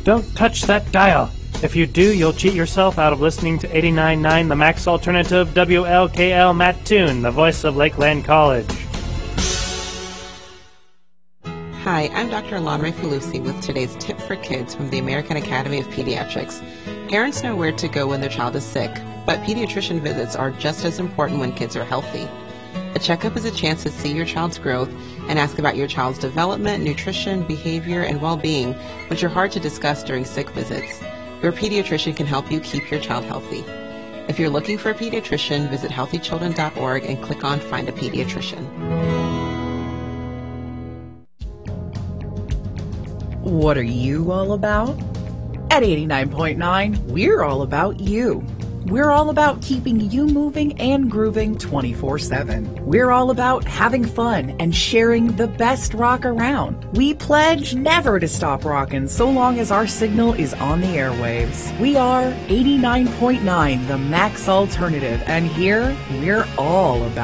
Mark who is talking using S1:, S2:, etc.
S1: Don't touch that dial. If you do, you'll cheat yourself out of listening to 89.9 The Max Alternative, WLKL Matt Toon, the voice of Lakeland College.
S2: Hi, I'm Dr. Lanre Falusi with today's tip for kids from the American Academy of Pediatrics. Parents know where to go when their child is sick, but pediatrician visits are just as important when kids are healthy. A checkup is a chance to see your child's growth and ask about your child's development, nutrition, behavior, and well-being, which are hard to discuss during sick visits. Your pediatrician can help you keep your child healthy. If you're looking for a pediatrician, visit healthychildren.org and click on Find a Pediatrician.
S3: What are you all about? At 89.9, we're all about you. We're all about keeping you moving and grooving 24/7. We're all about having fun and sharing the best rock around. We pledge never to stop rocking so long as our signal is on the airwaves. We are 89.9, the Max Alternative, and here we're all about